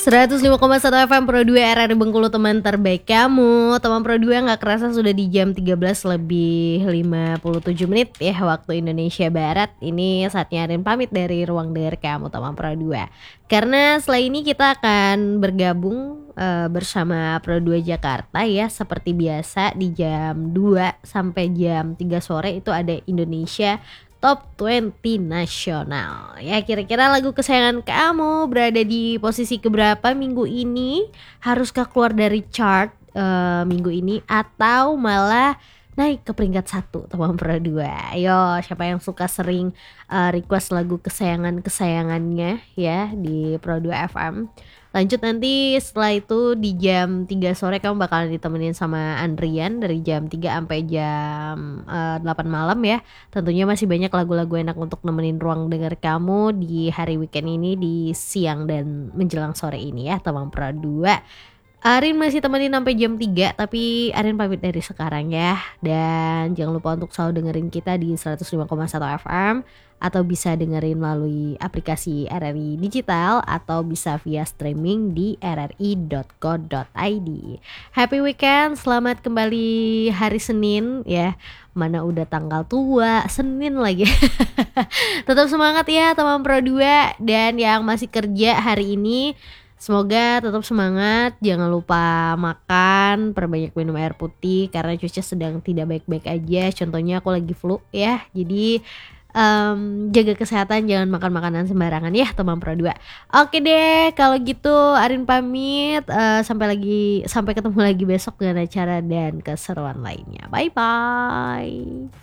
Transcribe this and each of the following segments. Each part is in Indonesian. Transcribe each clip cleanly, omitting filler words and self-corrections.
105,1 FM Pro 2 RRI Bengkulu, teman terbaik kamu. Teman Pro 2, gak kerasa sudah di jam 13 lebih 57 menit ya waktu Indonesia Barat. Ini saatnya Arin pamit dari ruang dengar kamu teman Pro 2. Karena setelah ini kita akan bergabung bersama Pro 2 Jakarta ya. Seperti biasa di jam 2 sampai jam 3 sore itu ada Indonesia Top 20 Nasional. Ya, kira-kira lagu kesayangan kamu berada di posisi keberapa minggu ini? Haruskah keluar dari chart minggu ini atau malah naik ke peringkat 1 teman Pro 2? Ayo, siapa yang suka sering request lagu kesayangannya ya di Pro 2 FM? Lanjut nanti setelah itu di jam 3 sore kamu bakalan ditemenin sama Andrian dari jam 3 sampai jam 8 malam ya. Tentunya masih banyak lagu-lagu enak untuk nemenin ruang dengar kamu di hari weekend ini, di siang dan menjelang sore ini ya teman Pro 2. Arin masih temenin sampai jam 3, tapi Arin pamit dari sekarang ya. Dan jangan lupa untuk selalu dengerin kita di 105,1 FM atau bisa dengerin melalui aplikasi RRI Digital atau bisa via streaming di rri.co.id. Happy weekend, selamat kembali hari Senin ya. Mana udah tanggal tua, Senin lagi. Tetap semangat ya teman Pro 2, dan yang masih kerja hari ini semoga tetap semangat, jangan lupa makan, perbanyak minum air putih karena cuaca sedang tidak baik-baik aja. Contohnya aku lagi flu ya, jadi jaga kesehatan, jangan makan makanan sembarangan ya teman Pro 2. Oke deh, kalau gitu Arin pamit, sampai ketemu lagi besok dengan acara dan keseruan lainnya. Bye bye.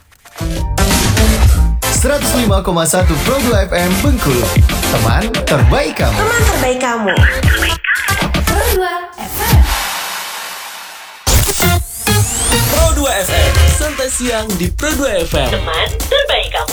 105,1 Pro 2 FM Bengkulu, teman terbaik kamu. Teman terbaik kamu. Pro 2 FM. Pro 2 FM, santai siang di Pro 2 FM. Teman terbaik kamu.